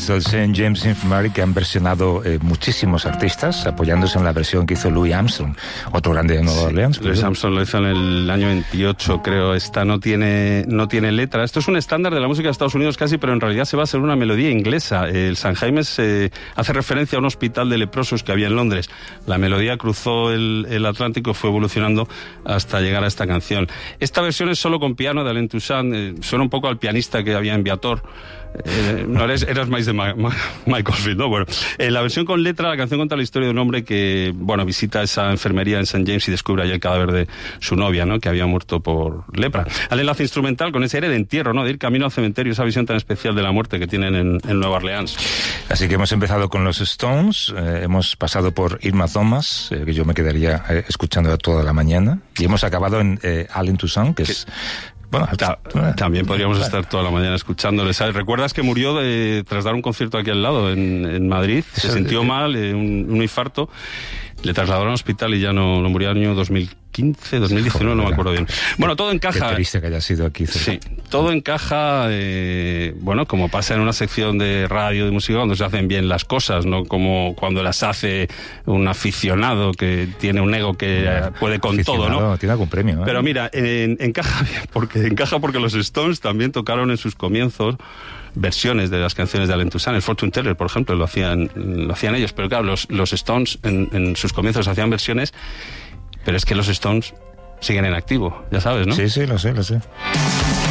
del St. James Infirmary, que han versionado muchísimos artistas, apoyándose en la versión que hizo Louis Armstrong, otro grande de Nueva Orleans. Louis Armstrong lo hizo en el año 28, creo. Esta no tiene letra. Esto es un estándar de la música de Estados Unidos casi, pero en realidad se basa en una melodía inglesa. El St. James hace referencia a un hospital de leprosos que había en Londres. La melodía cruzó el Atlántico, fue evolucionando hasta llegar a esta canción. Esta versión es solo con piano de Alain Toussaint. Suena un poco al pianista que había en Viator. No, eras más de Michael Field, ¿no? Bueno, la versión con letra, la canción cuenta la historia de un hombre que, bueno, visita esa enfermería en St. James y descubre allí el cadáver de su novia, ¿no? Que había muerto por lepra. Al enlace instrumental con ese aire de entierro, ¿no? De ir camino al cementerio, esa visión tan especial de la muerte que tienen en Nueva Orleans. Así que hemos empezado con los Stones, hemos pasado por Irma Thomas, que yo me quedaría escuchando toda la mañana, y hemos acabado en Alain Toussaint, que es... Bueno, también podríamos estar toda la mañana escuchándole, ¿sabes? ¿Recuerdas que murió tras dar un concierto aquí al lado, en Madrid? Se sintió mal, un infarto, le trasladaron al hospital y ya no murió en el año 2015, 2019, no me acuerdo bien. Bueno, todo encaja. Qué triste que haya sido aquí. Sí, todo encaja, bueno, como pasa en una sección de radio, de música, cuando se hacen bien las cosas, no como cuando las hace un aficionado que tiene un ego que puede con todo, ¿no? Tiene algún premio, ¿eh? Pero mira, encaja bien, porque los Stones también tocaron en sus comienzos versiones de las canciones de Alain Toussaint. El Fortune Teller, por ejemplo, lo hacían ellos, pero claro, los Stones en sus comienzos hacían versiones, pero es que los Stones siguen en activo, ya sabes, ¿no? Sí, lo sé.